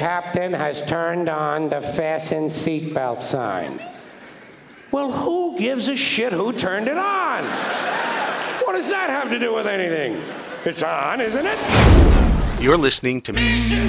captain has turned on the fasten seatbelt sign. Well, who gives a shit who turned it on? What does that have to do with anything? It's on, isn't it? You're listening to Mission